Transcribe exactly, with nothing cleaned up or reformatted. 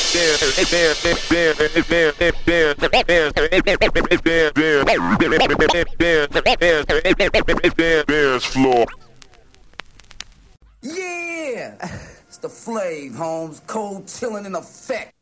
Dance floor. Yeah, it's the Flav, Holmes. Cold chilling in effect.